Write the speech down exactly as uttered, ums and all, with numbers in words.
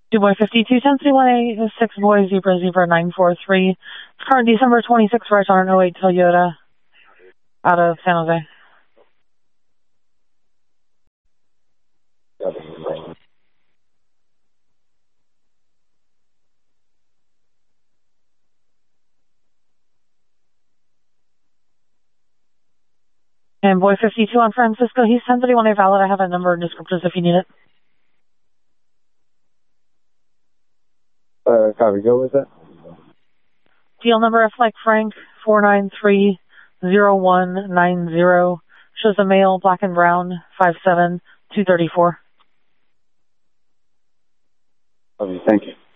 Dubois fifty-two, ten three one eight, six boy, zebra, zebra, nine four three. Car December twenty-sixth, right on an oh eight Toyota out of San Jose. And boy fifty-two on Francisco, he's ten thirty-one A valid. I have a number and descriptors if you need it. Uh, copy, go with that. Deal number F like Frank, four nine three zero one nine zero. Shows a male, black and brown, five seven, two thirty-four. Okay, thank you.